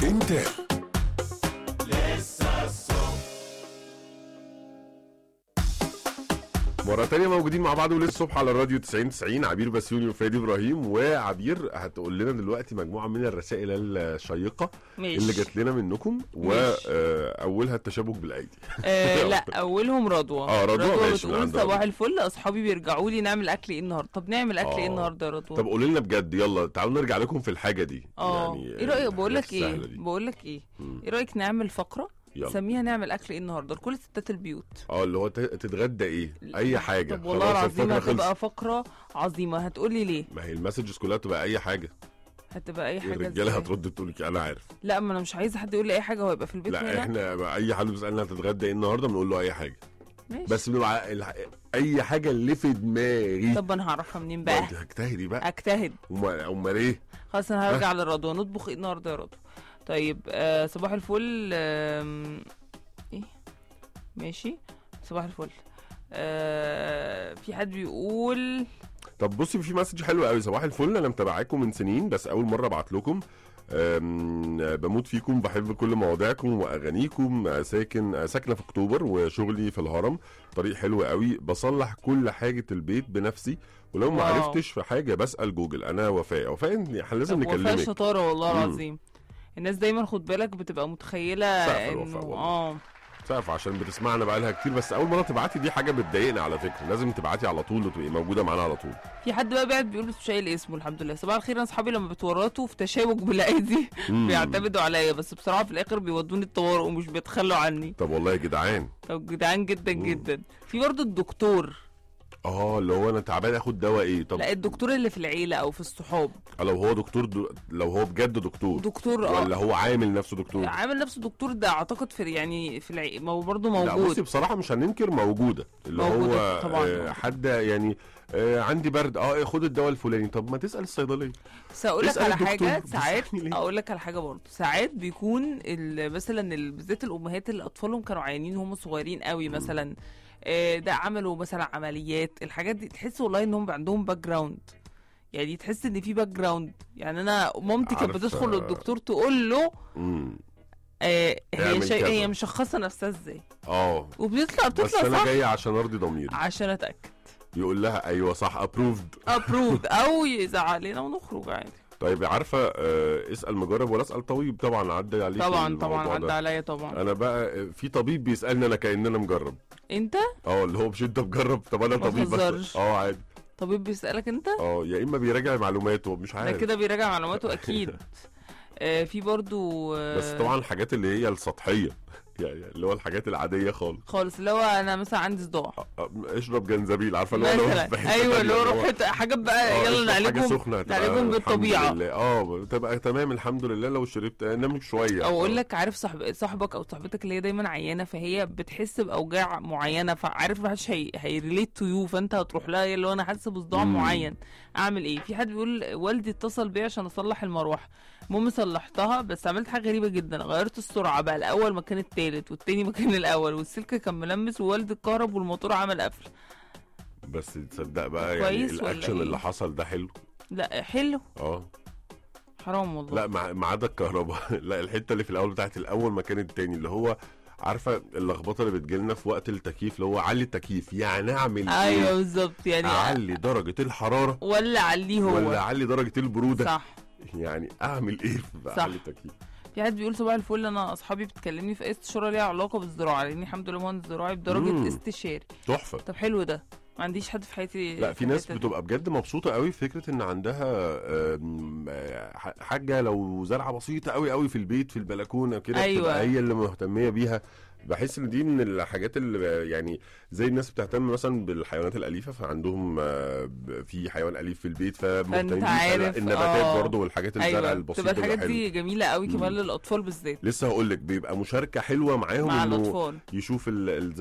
سنتر. مرة تانية موجودين مع بعض ولسه الصبح على الراديو 90 عبير بسيوني وفادي ابراهيم. وعبير هتقول لنا دلوقتي مجموعة من الرسائل الشيقة اللي جات لنا منكم، واولها التشابك بالايدي. لا اولهم رضوى. رضوى بتقول صباح الفل، اصحابي بيرجعوا لي نعمل اكل ايه النهارده. طب نعمل اكل ايه النهارده يا رضوى؟ طب قولي لنا بجد، يلا تعالوا نرجع لكم في الحاجة دي. يعني ايه رأيك؟ بقول لك ايه ايه رأيك نعمل فقرة سميها نعمل اكل ايه النهارده لكل ستات البيوت؟ اللي هو تتغدى ايه؟ اي حاجه. طب والله العظيم هتبقى فقره عظيمه. هتقولي ليه؟ ما هي المسجز كلها تبقى اي حاجه. هتبقى اي حاجه. الرجاله هترد تقول لك انا عارف. لا، ما انا مش عايزه حد يقول لي اي حاجه وهو يبقى في البيت. لا احنا اي حد بيسالنا هتتغدى ايه النهارده بنقول له اي حاجه. ماشي. بس بنبقى اي حاجه اللي في دماغي. طب انا هعرفها منين بقى؟ انت هجتهدي بقى. اجتهد. امال ايه؟ خلاص انا هرجع للرضوى. نطبخ ايه النهارده يا رضوى؟ طيب صباح الفل. ايه ماشي صباح الفل. في حد بيقول. طب بصي، في مسج حلو قوي. صباح الفل، انا متابعاكم من سنين بس اول مره ابعت لكم. بموت فيكم، بحب كل مواضيعكم واغانيكم. ساكنه في اكتوبر وشغلي في الهرم. طريق حلو قوي، بصلح كل حاجه البيت بنفسي، ولو ما عرفتش في حاجه بسال جوجل. انا وفاء احنا لازم نكلمك. وفاء شطاره والله العظيم. الناس دايما خد بالك بتبقى متخيله انه سقف عشان بتسمعنا بقالها كتير، بس اول مره تبعتي دي حاجه بتضايقنا على فكره. لازم تبعتي على طول وتبقي موجوده معانا على طول. في حد بقى قاعد بيقول مش شايل اسمه. الحمد لله. صباح الخير، انا اصحابي لما بتورطوا في تشابك بالايدي بيعتمدوا عليا، بس بصراحه في الاخر بيودوني الطوارئ ومش بيتخلوا عني. طب والله يا جدعان. طب جدعان جدا جدا. في برضه الدكتور. اللي هو انا تعبان اخد دواء ايه؟ طب لا، الدكتور اللي في العيله او في الصحاب. لو هو دكتور لو هو بجد دكتور ولا هو عامل نفسه دكتور؟ عامل نفسه دكتور ده اعتقد في ما هو برضه موجود. لا بصي بصراحه مش هننكر موجوده. اللي موجودة هو طبعا. حد يعني عندي برد خد الدواء الفلاني. طب ما تسال الصيدليه. بس اقول لك على حاجه ساعات. اقول لك على حاجه برضه ساعات بيكون مثلا بالذات الامهات اللي اطفالهم كانوا عيانين وهم صغيرين قوي مثلا. ده عملوا مثلا عمليات. الحاجات دي تحس والله انهم عندهم باك جراوند. يعني تحس ان في باك جراوند. يعني انا مامتي كانت بتدخل للدكتور تقول له هي مشخصه نفسها ازاي. وبتطلع بس صح. انا جايه عشان ارضي ضميري، عشان اتاكد. يقول لها ايوه صح ابروفد او يزعلنا ونخرج عادي. طيب عارفه اسال مجرب ولا اسال طبيب. طبعا عدى عليك. طبعا عدى عليا طبعا. انا بقى في طبيب بيسالني انا كاننا مجرب. انت اللي هو مش انت مجرب. طب انا طبيب بس عادي. طبيب بيسالك انت؟ يا اما بيراجع معلوماته مش عارف. ده كده بيراجع معلوماته اكيد. في برضو بس طبعا الحاجات اللي هي السطحيه، يعني اللي هو الحاجات العاديه خالص. اللي هو انا مثلا عندي صداع اشرب جنزبيل. عارفه اللي هو ايوه اللي هو روح حاجات بقى يلا نعالجهم بالطبيعه. تبقى تمام الحمد لله. لو شربت نام شويه. او اقول لك عارف صاحبك او صاحبتك اللي هي دايما عيانه، فهي بتحس باوجاع معينه، فعارف محدش هيريليت تو يو، فانت هتروح لها اللي هو انا حاسه بصداع معين اعمل ايه. في حد بيقول والدي اتصل بيا عشان اصلح المروحه. المهم صلحتها، بس عملت حاجه غريبه جدا. غيرت السرعه بقى، الاول مكان التالت والتاني مكان الاول، والسلك كان ملمس، ووالد الكهرب والموتور عمل قفل. بس تصدق بقى يعني الاكشن اللي حصل ده حلو. لا حلو. حرام والله. لا ما عدا الكهرباء. لا الحته اللي في الاول بتاعت الاول مكان التاني، اللي هو عارفه اللخبطه اللي بتجيلنا في وقت التكييف، اللي هو علي التكييف. يعني اعمل ايوه بالظبط. يعني اعلي درجه الحراره ولا اعليه هو ولا اعلي درجه البروده. صح. يعني اعمل ايه في علي التكييف. في حد بيقول صباح الفل، انا اصحابي بتكلمني في استشاره ليها علاقه بالزراعه، لاني الحمد لله مهندس زراعي بدرجه استشاري. تحفه. طب حلو ده. ما عنديش حد في حياتي. لا في ناس بتبقى بجد مبسوطه قوي فكره ان عندها حاجه لو زرعه بسيطه قوي في البيت في البلكونه كده. أيوة. هي اللي مهتميه بيها. بحس ان دي من الحاجات اللي يعني زي الناس بتهتم مثلا بالحيوانات الاليفه، فعندهم في حيوان اليف في البيت فمهتمين النباتات برضه والحاجات الزرع البسيطه. تبقى الحاجات دي جميله قوي كمان للاطفال بالذات. لسه هقول لك بيبقى مشاركه حلوه معاهم مع الاطفال. يشوف